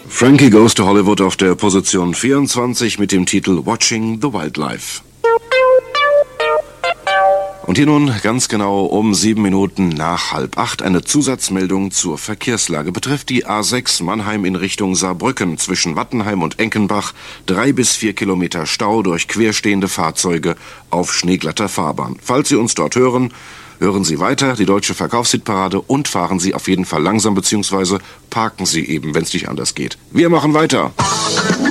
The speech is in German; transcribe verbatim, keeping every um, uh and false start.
Frankie Goes to Hollywood auf der Position vierundzwanzig mit dem Titel Watching the Wildlife. Und hier nun ganz genau um sieben Minuten nach halb acht eine Zusatzmeldung zur Verkehrslage. Betrifft die A sechs Mannheim in Richtung Saarbrücken zwischen Wattenheim und Enkenbach. Drei bis vier Kilometer Stau durch querstehende Fahrzeuge auf schneeglatter Fahrbahn. Falls Sie uns dort hören, hören Sie weiter die deutsche Verkaufshitparade und fahren Sie auf jeden Fall langsam, beziehungsweise parken Sie eben, wenn es nicht anders geht. Wir machen weiter.